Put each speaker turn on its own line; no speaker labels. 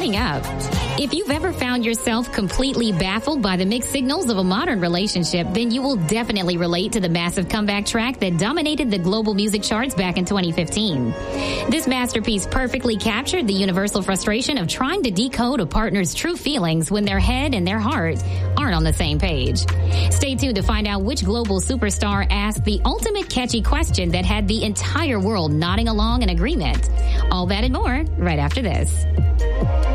Coming up, if you've ever found yourself completely baffled by the mixed signals of a modern relationship, then you will definitely relate to the massive comeback track that dominated the global music charts back in 2015. This masterpiece perfectly captured the universal frustration of trying to decode a partner's true feelings when their head and their heart aren't on the same page. Stay tuned to find out which global superstar asked the ultimate catchy question that had the entire world nodding along in agreement. All that and more right after this.